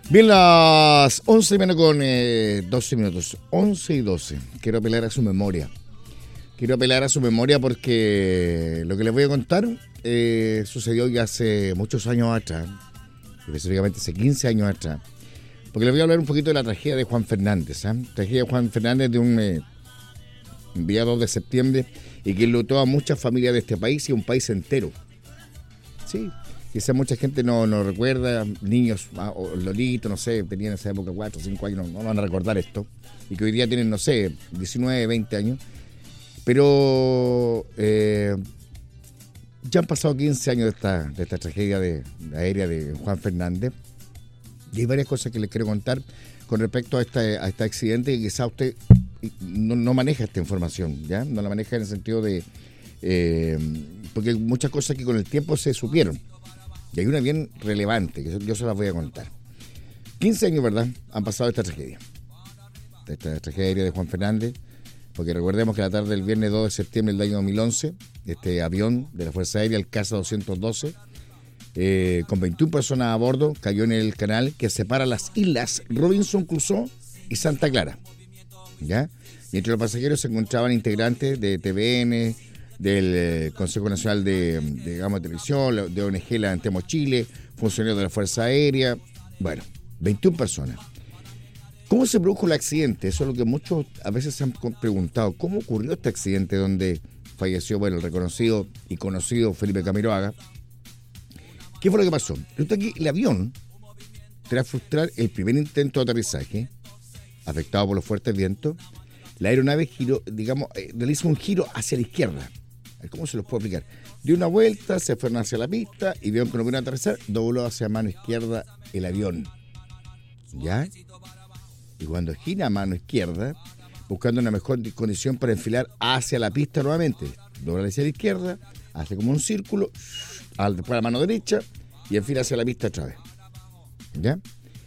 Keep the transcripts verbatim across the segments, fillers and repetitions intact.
Bien, las once menos con eh, doce minutos, once y doce. Quiero apelar a su memoria. Quiero apelar a su memoria porque lo que les voy a contar eh, sucedió ya hace muchos años atrás, específicamente hace quince años atrás. Porque les voy a hablar un poquito de la tragedia de Juan Fernández. ¿eh? Tragedia de Juan Fernández de un eh, día dos de septiembre y que enlutó a muchas familias de este país y un país entero. Sí. Quizás mucha gente no, no recuerda, niños, o lolitos, no sé, tenían en esa época cuatro o cinco años, no, no van a recordar esto. Y que hoy día tienen, no sé, diecinueve, veinte años. Pero eh, ya han pasado quince años de esta, de esta tragedia de, de aérea de Juan Fernández. Y hay varias cosas que les quiero contar con respecto a, esta, a este accidente y quizás usted no, no maneja esta información, ¿ya? No la maneja en el sentido de... Eh, porque hay muchas cosas que con el tiempo se supieron. Y hay una bien relevante, que yo se las voy a contar. quince años, ¿verdad?, han pasado esta tragedia. Esta tragedia aérea de Juan Fernández, porque recordemos que la tarde del viernes dos de septiembre del año dos mil once, este avión de la Fuerza Aérea, el Casa doscientos doce, eh, con veintiuna personas a bordo, cayó en el canal que separa las islas Robinson Crusoe y Santa Clara. ¿Ya? Y entre los pasajeros se encontraban integrantes de T V N, del eh, Consejo Nacional de, de, digamos, Televisión, de O N G Levantemos Chile, funcionarios de la Fuerza Aérea, bueno, veintiuna personas. ¿Cómo se produjo el accidente? Eso es lo que muchos a veces se han preguntado. ¿Cómo ocurrió este accidente donde falleció, bueno, el reconocido y conocido Felipe Camiroaga? ¿Qué fue lo que pasó? Resulta que el avión, tras frustrar el primer intento de aterrizaje, afectado por los fuertes vientos, la aeronave giró, digamos, eh, realizó un giro hacia la izquierda. ¿Cómo se los puedo explicar? Dio una vuelta, se fueron hacia la pista y vieron que no pudieron aterrizar, dobló hacia mano izquierda el avión. ¿Ya? Y cuando gira a mano izquierda, buscando una mejor condición para enfilar hacia la pista nuevamente, dobla hacia la izquierda, hace como un círculo, después a la mano derecha y enfila hacia la pista otra vez. ¿Ya?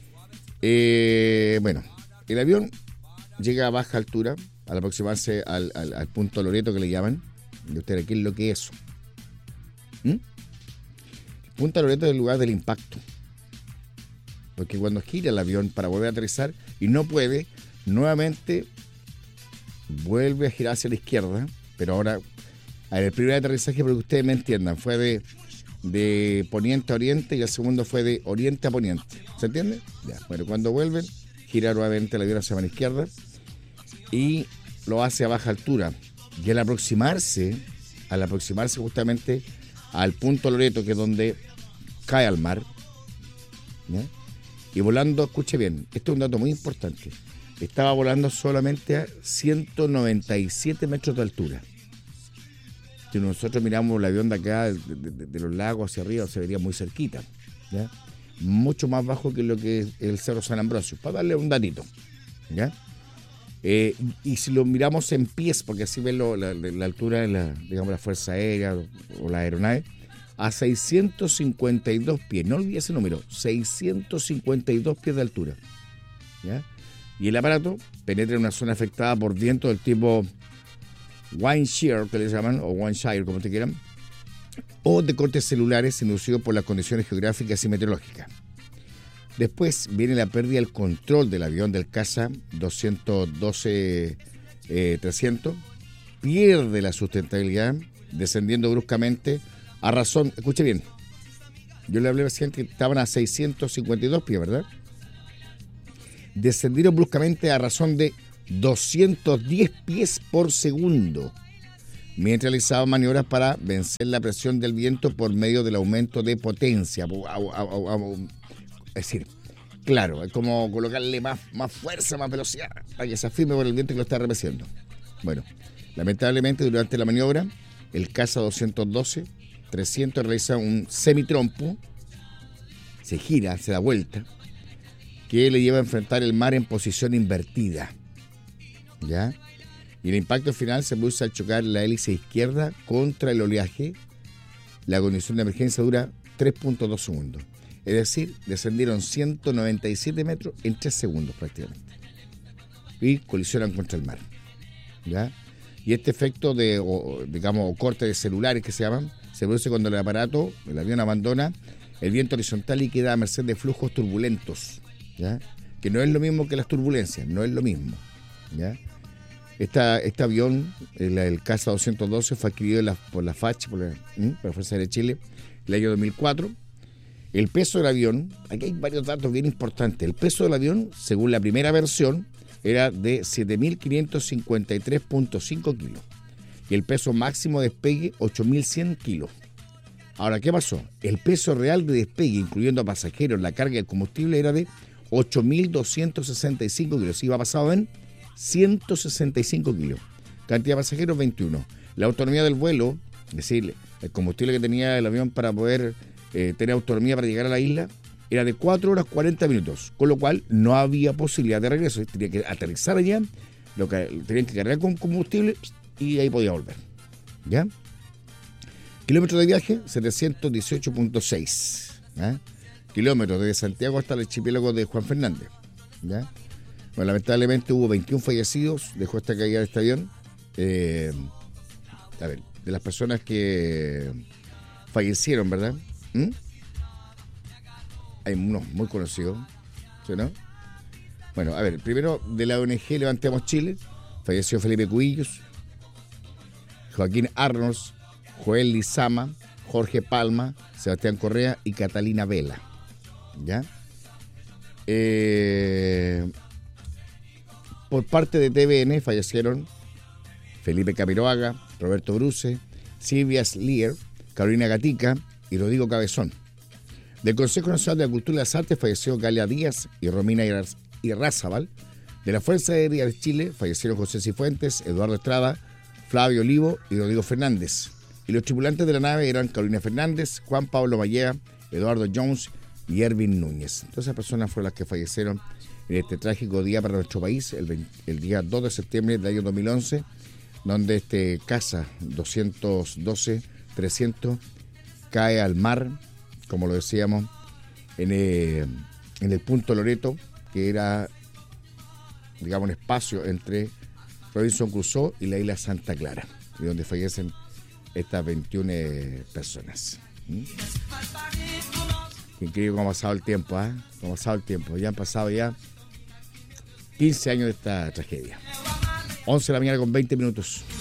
Eh, bueno, el avión llega a baja altura, al aproximarse al, al, al punto Loreto que le llaman. ¿Y ustedes qué es lo que es eso? ¿Mm? Punta Loreto es el lugar del impacto. Porque cuando gira el avión para volver a aterrizar y no puede, nuevamente vuelve a girar hacia la izquierda, pero ahora, a ver, el primer aterrizaje, para que ustedes me entiendan, fue de, de poniente a oriente y el segundo fue de oriente a poniente. ¿Se entiende? Ya. Bueno, cuando vuelven, gira nuevamente el avión hacia la mano izquierda y lo hace a baja altura. Y al aproximarse, al aproximarse justamente al punto Loreto, que es donde cae al mar, ¿ya? Y volando, escuche bien, esto es un dato muy importante, estaba volando solamente a ciento noventa y siete metros de altura. Si nosotros miramos el avión de acá, de, de, de los lagos hacia arriba, se vería muy cerquita, ¿ya? Mucho más bajo que lo que es el Cerro San Ambrosio, para darle un datito, ¿ya? Eh, y si lo miramos en pies, porque así ven lo, la, la altura de la, digamos, la Fuerza Aérea o, o la aeronave, a seiscientos cincuenta y dos pies, no olvide ese número, seiscientos cincuenta y dos pies de altura, ¿ya? Y el aparato penetra en una zona afectada por vientos del tipo Windshire, que le llaman, o Windshire, como te quieran, o de cortes celulares inducidos por las condiciones geográficas y meteorológicas. Después viene la pérdida del control del avión del Casa doscientos doce trescientos, pierde la sustentabilidad, descendiendo bruscamente a razón, escuche bien, yo le hablé recién que estaban a seiscientos cincuenta y dos pies, ¿verdad? Descendieron bruscamente a razón de doscientos diez pies por segundo, mientras realizaban maniobras para vencer la presión del viento por medio del aumento de potencia. Es decir, claro, es como colocarle más, más fuerza, más velocidad, para que se afirme por el viento que lo está repeliendo. Bueno, lamentablemente durante la maniobra, el Casa doscientos doce trescientos realiza un semitrompo, se gira, se da vuelta, que le lleva a enfrentar el mar en posición invertida, ¿ya? Y el impacto final se produce al chocar la hélice izquierda contra el oleaje. La condición de emergencia dura tres punto dos segundos. Es decir, descendieron ciento noventa y siete metros en tres segundos prácticamente. Y colisionan contra el mar, ¿ya? Y este efecto de, o, digamos, corte de celulares que se llaman, se produce cuando el aparato, el avión abandona el viento horizontal y queda a merced de flujos turbulentos. ¿ya? Que no es lo mismo que las turbulencias, no es lo mismo, ¿ya? Esta, este avión, el, el Casa doscientos doce, fue adquirido la, por la F A C, por la, ¿m? por la Fuerza Aérea de Chile, el año dos mil cuatro. El peso del avión, aquí hay varios datos bien importantes. El peso del avión, según la primera versión, era de siete mil quinientos cincuenta y tres punto cinco kilos. Y el peso máximo de despegue, ocho mil cien kilos. Ahora, ¿qué pasó? El peso real de despegue, incluyendo a pasajeros, la carga y el combustible, era de ocho mil doscientos sesenta y cinco kilos. Iba pasado en ciento sesenta y cinco kilos. Cantidad de pasajeros, veintiuno. La autonomía del vuelo, es decir, el combustible que tenía el avión para poder eh, tener autonomía para llegar a la isla, era de cuatro horas cuarenta minutos, con lo cual no había posibilidad de regreso. Tenía que aterrizar allá, lo que, tenían que cargar con combustible y ahí podía volver. ¿Ya? Kilómetros de viaje, setecientos dieciocho punto seis. ¿Ya? Kilómetros desde Santiago hasta el archipiélago de Juan Fernández. ¿Ya? Bueno, lamentablemente hubo veintiún fallecidos, dejó esta caída de este avión. Eh, a ver, de las personas que fallecieron, ¿verdad? ¿Mm? Hay unos muy conocidos, ¿sí, no? Bueno, a ver, primero de la O N G Levantemos Chile, falleció Felipe Cubillos, Joaquín Arnos, Joel Lizama, Jorge Palma, Sebastián Correa y Catalina Vela. ¿Ya? Eh, por parte de T V N fallecieron Felipe Camiroaga, Roberto Bruce, Silvia Slier, Carolina Gatica y Rodrigo Cabezón. Del Consejo Nacional de la Cultura y las Artes falleció Galia Díaz y Romina Irarrázaval. De la Fuerza Aérea de Chile fallecieron José Cifuentes, Eduardo Estrada, Flavio Olivo y Rodrigo Fernández. Y los tripulantes de la nave eran Carolina Fernández, Juan Pablo Mallea, Eduardo Jones y Erwin Núñez. Todas esas personas fueron las que fallecieron en este trágico día para nuestro país, el, veinte, el día dos de septiembre del año dos mil once, donde este Casa doscientos doce trescientos cae al mar, como lo decíamos, en el, en el punto Loreto, que era, digamos, un espacio entre Robinson Crusoe y la isla Santa Clara, y donde fallecen estas veintiuna personas. ¿Mm? Increíble cómo ha pasado el tiempo, ¿eh? Cómo ha pasado el tiempo. Ya han pasado ya quince años de esta tragedia. once de la mañana con veinte minutos.